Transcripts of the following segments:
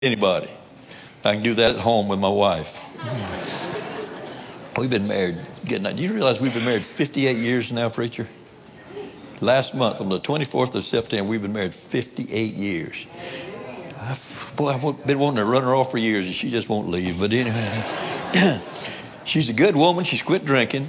anybody. I can do that at home with my wife. We've been married. Do you realize we've been married 58 years now, preacher? Last month, on the 24th of September, we've been married 58 years. I've been wanting to run her off for years, and she just won't leave. But anyway, she's a good woman. She's quit drinking.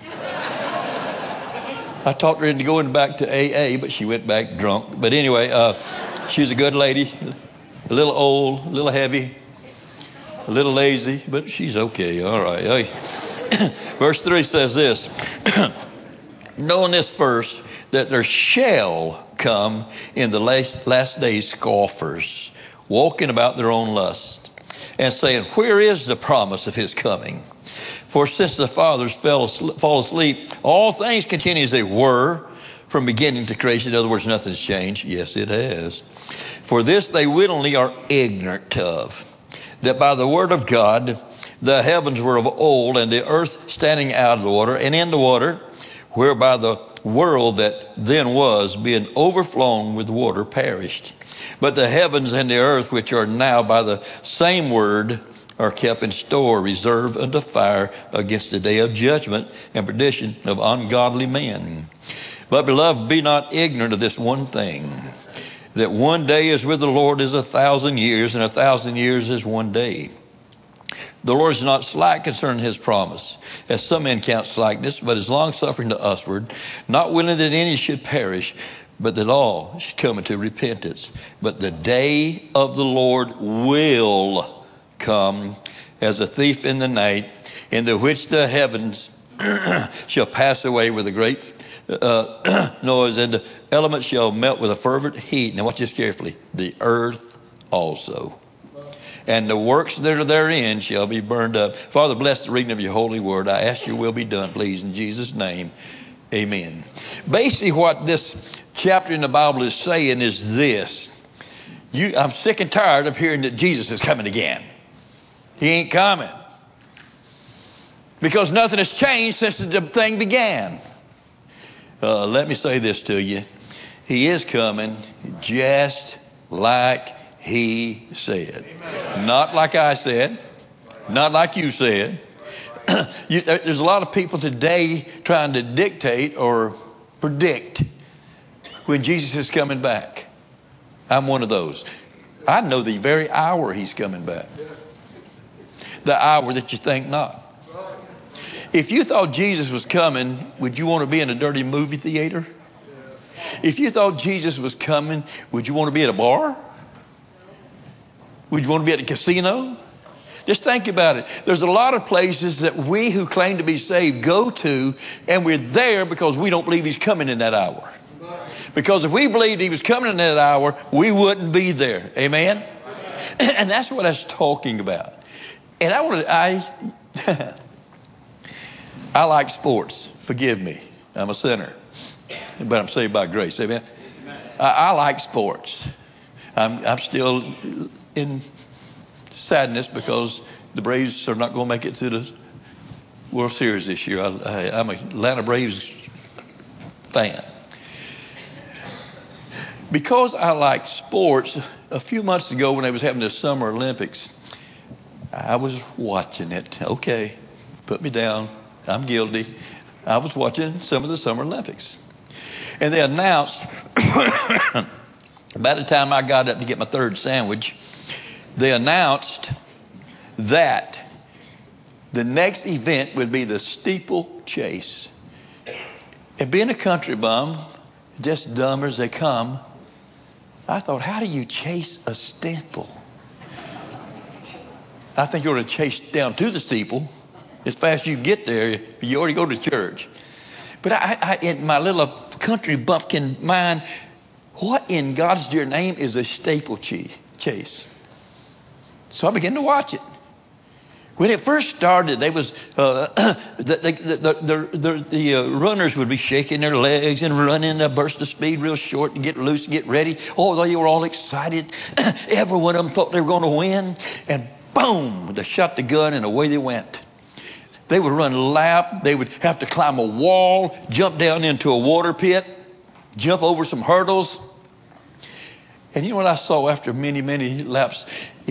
I talked her into going back to AA, but she went back drunk. But anyway, she's a good lady, a little old, a little heavy, a little lazy, but she's okay. All right. Hey. Verse 3 says this, knowing this first, that there shall come in the last days scoffers, walking about their own lust, and saying, where is the promise of his coming? For since the fathers fall asleep, all things continue as they were from beginning to creation. In other words, nothing's changed. Yes, it has. For this they willingly are ignorant of, that by the word of God the heavens were of old, and the earth standing out of the water and in the water, whereby the world that then was, being overflown with water, perished. But the heavens and the earth, which are now by the same word, are kept in store, reserved unto fire against the day of judgment and perdition of ungodly men. But beloved, be not ignorant of this one thing, that one day is with the Lord is 1,000 years, and 1,000 years is one day. The Lord is not slack concerning his promise, as some men count slackness, but is long-suffering to usward, not willing that any should perish, but that all should come into repentance. But the day of the Lord will come as a thief in the night, in the which the heavens shall pass away with a great noise, and the elements shall melt with a fervent heat. Now watch this carefully. The earth also, and the works that are therein shall be burned up. Father, bless the reading of your holy word. I ask your will be done, please, in Jesus' name. Amen. Basically, what this chapter in the Bible is saying is this. I'm sick and tired of hearing that Jesus is coming again. He ain't coming. Because nothing has changed since the thing began. Let me say this to you. He is coming just like he said. Amen. Not like I said. Not like you said. There's a lot of people today trying to dictate or predict when Jesus is coming back. I'm one of those. I know the very hour he's coming back. The hour that you think not. If you thought Jesus was coming, would you want to be in a dirty movie theater? If you thought Jesus was coming, would you want to be at a bar? Would you want to be at a casino? Just think about it. There's a lot of places that we who claim to be saved go to, and we're there because we don't believe he's coming in that hour. Because if we believed he was coming in that hour, we wouldn't be there. Amen? And that's what I was talking about. And I like sports. Forgive me. I'm a sinner. But I'm saved by grace. Amen? I like sports. I'm still in sadness because the Braves are not going to make it to the World Series this year. I'm an Atlanta Braves fan. Because I like sports, a few months ago when they was having the Summer Olympics, I was watching it. Okay, put me down. I'm guilty. I was watching some of the Summer Olympics. And they announced, by the time I got up to get my third sandwich, they announced that the next event would be the steeplechase. And being a country bum, just dumb as they come, I thought, how do you chase a steeple? I think you're going to chase down to the steeple as fast as you can get there. You already go to church. But I in my little country bumpkin mind, what in God's dear name is a steeplechase? So I began to watch it. When it first started, they was the runners would be shaking their legs and running a burst of speed real short to get loose and get ready. Oh, they were all excited. Every one of them thought they were going to win. And boom, they shot the gun and away they went. They would run a lap. They would have to climb a wall, jump down into a water pit, jump over some hurdles. And you know what I saw after many, many laps?